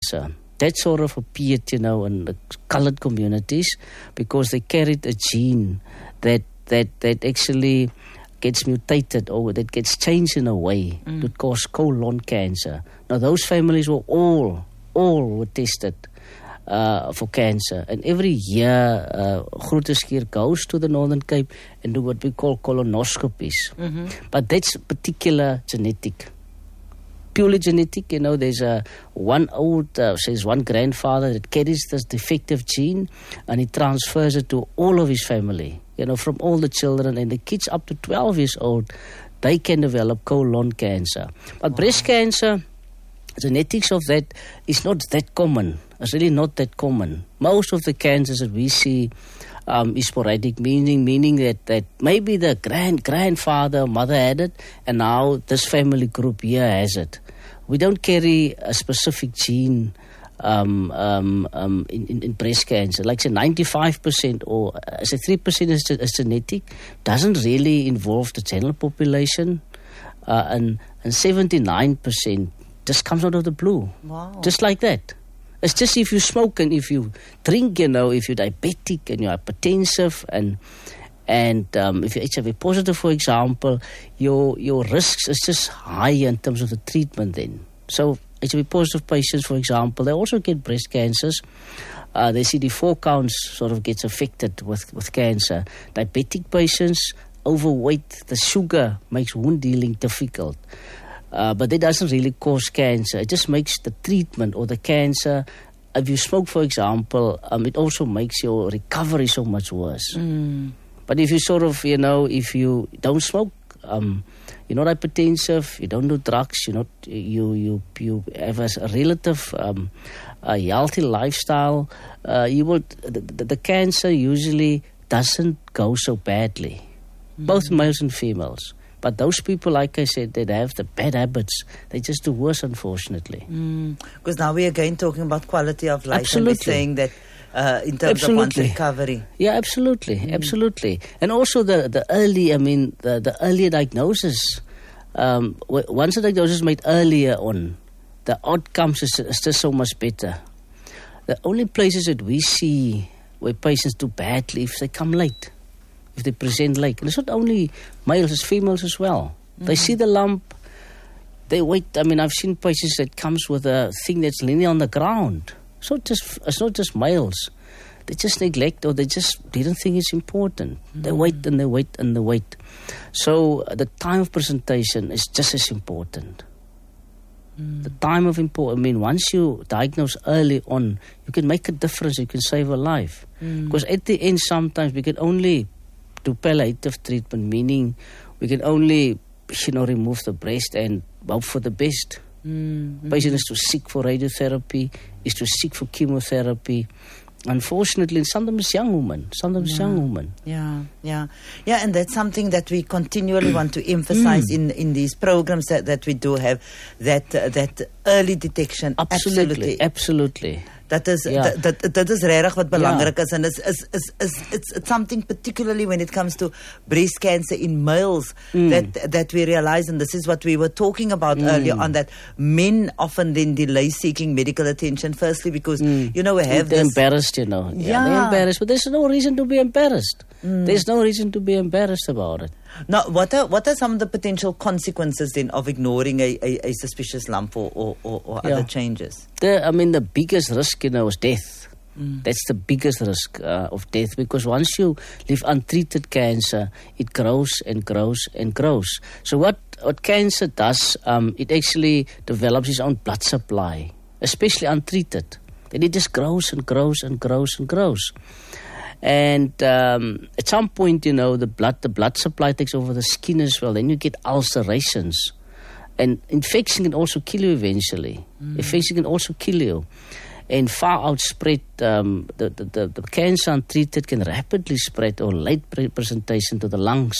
cancer. That sort of appeared, in the colored communities because they carried a gene that actually gets mutated or that gets changed in a way to cause colon cancer. Now, those families were all were tested for cancer. And every year, Grooteskuur goes to the Northern Cape and do what we call colonoscopies. But that's particular genetic. Purely genetic, there's one grandfather that carries this defective gene and he transfers it to all of his family, from all the children, and the kids up to 12 years old, they can develop colon cancer. But breast cancer, genetics of that is not that common. It's really not that common. Most of the cancers that we see is sporadic, meaning that maybe the grandfather, mother had it, and now this family group here has it. We don't carry a specific gene in breast cancer. Like say 95% or say 3% is genetic, doesn't really involve the general population, and 79% just comes out of the blue. Wow. Just like that. It's just if you smoke and if you drink, if you're diabetic and you're hypertensive and if you're HIV positive, for example, your risks is just high in terms of the treatment then. So HIV positive patients, for example, they also get breast cancers. Their CD4 counts sort of gets affected with cancer. Diabetic patients, overweight, the sugar makes wound healing difficult. But that doesn't really cause cancer. It just makes the treatment or the cancer. If you smoke, for example, it also makes your recovery so much worse. But if you sort of, if you don't smoke, you're not hypertensive, you don't do drugs, you have a relative a healthy lifestyle, the cancer usually doesn't go so badly, both males and females. But those people, like I said, that have the bad habits, they just do worse, unfortunately. Because now we're again talking about quality of life. Absolutely. And we're saying that in terms of one's recovery. Yeah, absolutely. And also the earlier diagnosis. Once the diagnosis is made earlier on, the outcomes is just so much better. The only places that we see where patients do badly if they come late, if they present late. And it's not only males, it's females as well. They see the lump, they wait. I've seen patients that comes with a thing that's leaning on the ground. It's not just males. They just neglect or they just didn't think it's important. They wait and they wait and they wait. So the time of presentation is just as important. The time of once you diagnose early on, you can make a difference. You can save a life. Because at the end, sometimes we can only do palliative treatment, meaning we can only, remove the breast and hope for the best. Patient is to seek for radiotherapy, is to seek for chemotherapy. Unfortunately, sometimes young women. Yeah, and that's something that we continually want to emphasize in these programs that we do have, that early detection. Absolutely. Dat is regtig wat belangrik is, and it's something particularly when it comes to breast cancer in males that we realize, and this is what we were talking about earlier on, that men often then delay seeking medical attention, firstly because we have they're this embarrassed, they're embarrassed, but there's no reason to be embarrassed. There's no reason to be embarrassed about it. Now, what are some of the potential consequences then of ignoring a suspicious lump or other changes? The biggest risk, is death. That's the biggest risk of death, because once you leave untreated cancer, it grows and grows and grows. So what cancer does, it actually develops its own blood supply, especially untreated. Then it just grows and grows and grows and grows. And at some point, the blood supply takes over the skin as well. Then you get ulcerations. And infection can also kill you eventually. Infection can also kill you. And far outspread, the cancer untreated can rapidly spread or late presentation to the lungs,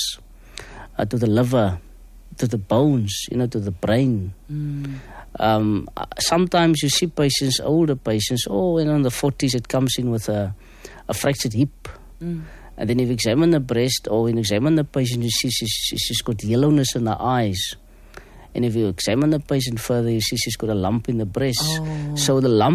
to the liver, to the bones, to the brain. Sometimes you see patients, older patients, in the 40s, it comes in with a fractured hip. And then if you examine the breast or you examine the patient, you see she's got yellowness in the eyes. And if you examine the patient further, you see she's got a lump in the breast. So the lump